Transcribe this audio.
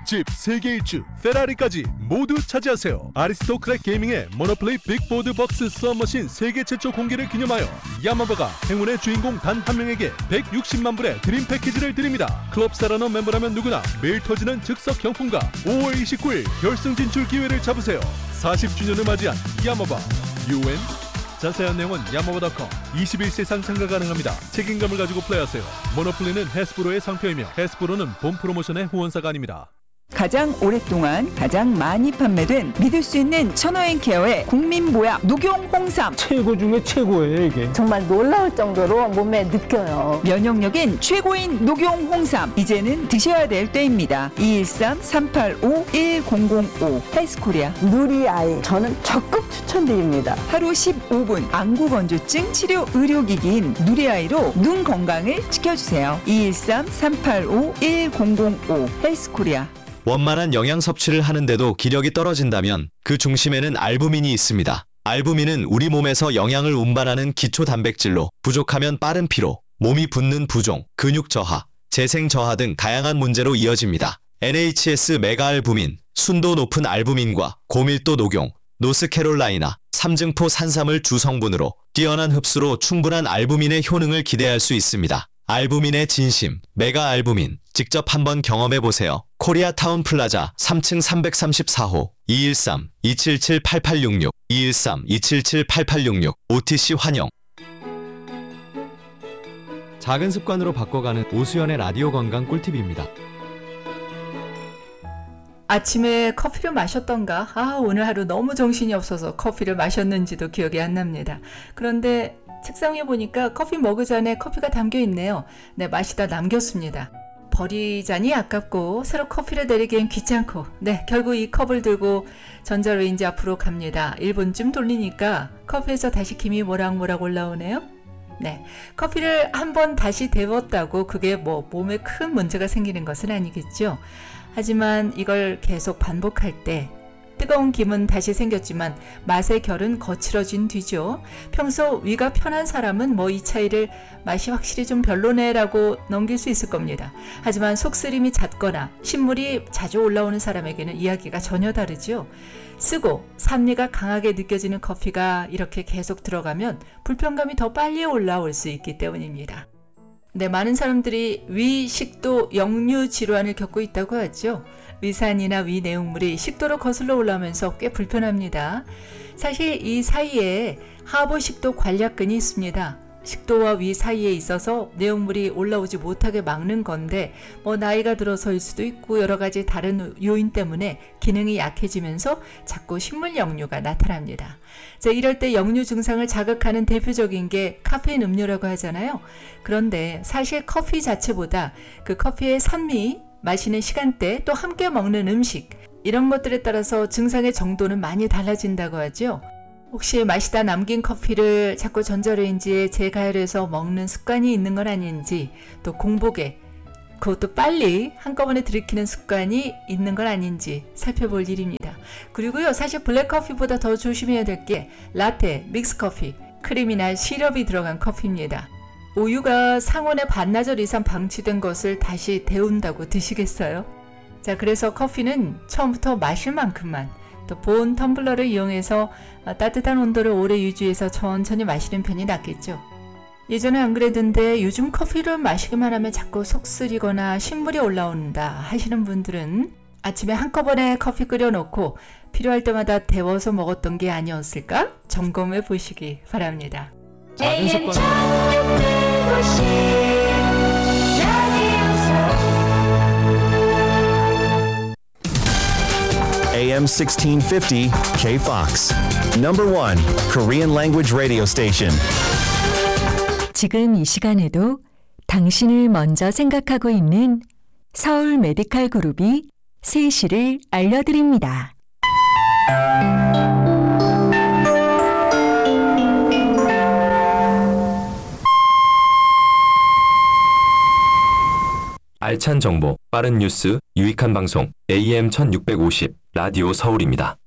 집, 세계일주, 페라리까지 모두 차지하세요. 아리스토크랩 게이밍의 모노플레이 빅보드 박스 수업머신 세계 최초 공개를 기념하여 야마바가 행운의 주인공 단 한 명에게 160만 불의 드림 패키지를 드립니다. 클럽 사라너 멤버라면 누구나 매일 터지는 즉석 경품과 5월 29일 결승 진출 기회를 잡으세요. 40주년을 맞이한 야마바 UN. 자세한 내용은 야마바.com. 21세상 참가 가능합니다. 책임감을 가지고 플레이하세요. 모노플레이는 해스브로의 상표이며 해스브로는 본 프로모션의 후원사가 아닙니다. 가장 오랫동안 가장 많이 판매된 믿을 수 있는 천호앤케어의 국민보약 녹용 홍삼. 최고 중에 최고예요 이게. 정말 놀라울 정도로 몸에 느껴요. 면역력인 최고인 녹용 홍삼. 이제는 드셔야 될 때입니다. 213-385-1005 헬스코리아. 누리아이 저는 적극 추천드립니다. 하루 15분 안구건조증 치료 의료기기인 누리아이로 눈 건강을 지켜주세요. 213-385-1005 헬스코리아. 원만한 영양 섭취를 하는데도 기력이 떨어진다면 그 중심에는 알부민이 있습니다. 알부민은 우리 몸에서 영양을 운반하는 기초 단백질로 부족하면 빠른 피로, 몸이 붓는 부종, 근육 저하, 재생 저하 등 다양한 문제로 이어집니다. NHS 메가알부민, 순도 높은 알부민과 고밀도 녹용, 노스캐롤라이나, 삼증포 산삼을 주 성분으로 뛰어난 흡수로 충분한 알부민의 효능을 기대할 수 있습니다. 알부민의 진심, 메가알부민, 직접 한번 경험해보세요. 코리아타운 플라자 3층 334호 213-277-8866 213-277-8866 OTC 환영. 작은 습관으로 바꿔가는 오수연의 라디오 건강 꿀팁입니다. 아침에 커피를 마셨던가? 오늘 하루 너무 정신이 없어서 커피를 마셨는지도 기억이 안 납니다. 그런데 책상 위에 보니까 커피 먹기 전에 커피가 담겨 있네요. 네, 마시다 남겼습니다. 버리자니 아깝고 새로 커피를 내리기엔 귀찮고 결국 이 컵을 들고 전자레인지 앞으로 갑니다. 1분쯤 돌리니까 커피에서 다시 김이 모락모락 올라오네요. 커피를 한번 다시 데웠다고 그게 몸에 큰 문제가 생기는 것은 아니겠죠. 하지만 이걸 계속 반복할 때 뜨거운 김은 다시 생겼지만 맛의 결은 거칠어진 뒤죠. 평소 위가 편한 사람은 이 차이를 맛이 확실히 좀 별로네라고 넘길 수 있을 겁니다. 하지만 속쓰림이 잦거나 신물이 자주 올라오는 사람에게는 이야기가 전혀 다르죠. 쓰고 산미가 강하게 느껴지는 커피가 이렇게 계속 들어가면 불편감이 더 빨리 올라올 수 있기 때문입니다. 많은 사람들이 위, 식도, 역류 질환을 겪고 있다고 하죠. 위산이나 위 내용물이 식도로 거슬러 올라오면서 꽤 불편합니다. 사실 이 사이에 하부식도 관략근이 있습니다. 식도와 위 사이에 있어서 내용물이 올라오지 못하게 막는 건데 나이가 들어서일 수도 있고 여러 가지 다른 요인 때문에 기능이 약해지면서 자꾸 식물 역류가 나타납니다. 이럴 때 역류 증상을 자극하는 대표적인 게 카페인 음료라고 하잖아요. 그런데 사실 커피 자체보다 그 커피의 산미, 마시는 시간대, 또 함께 먹는 음식 이런 것들에 따라서 증상의 정도는 많이 달라진다고 하죠. 혹시 마시다 남긴 커피를 자꾸 전자레인지에 재가열해서 먹는 습관이 있는 건 아닌지, 또 공복에 그것도 빨리 한꺼번에 들이키는 습관이 있는 건 아닌지 살펴볼 일입니다. 그리고요, 사실 블랙커피보다 더 조심해야 될 게 라떼, 믹스커피, 크림이나 시럽이 들어간 커피입니다. 우유가 상온에 반나절 이상 방치된 것을 다시 데운다고 드시겠어요? 그래서 커피는 처음부터 마실 만큼만 또 보온 텀블러를 이용해서 따뜻한 온도를 오래 유지해서 천천히 마시는 편이 낫겠죠. 예전에 안 그랬는데 요즘 커피를 마시기만 하면 자꾸 속 쓰리거나 신물이 올라온다 하시는 분들은 아침에 한꺼번에 커피 끓여놓고 필요할 때마다 데워서 먹었던 게 아니었을까 점검해 보시기 바랍니다. 작은 습관. AM 1650 K-FOX. Number 1 Korean language radio station. 지금 이 시간에도 당신을 먼저 생각하고 있는 서울 메디칼 그룹이 3시를 알려드립니다. 알찬 정보, 빠른 뉴스, 유익한 방송 AM 1650 라디오 서울입니다.